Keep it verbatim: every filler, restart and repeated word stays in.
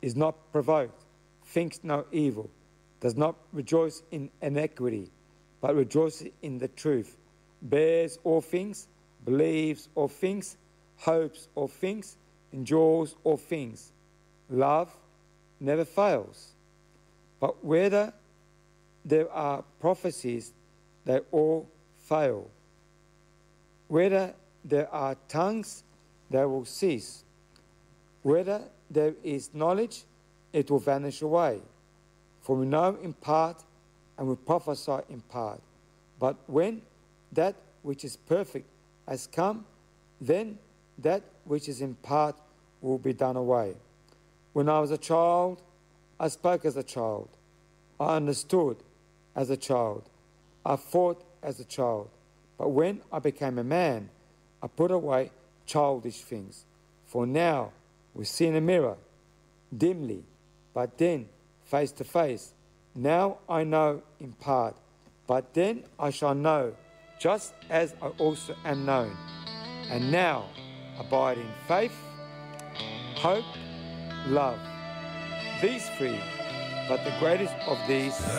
is not provoked, thinks no evil, does not rejoice in iniquity, but rejoices in the truth, bears all things, believes all things, hopes all things, endures all things. Love never fails. But whether there are prophecies, they all fail. Whether there are tongues, they will cease. Whether there is knowledge, it will vanish away. For we know in part, and we prophesy in part. But when that which is perfect has come, then that which is in part will be done away. When I was a child, I spoke as a child. I understood as a child. I thought as a child. But when I became a man, I put away childish things. For now we see in a mirror, dimly, but then face to face. Now I know in part, but then I shall know, just as I also am known. And now abide in faith, hope, love. These three, but the greatest of these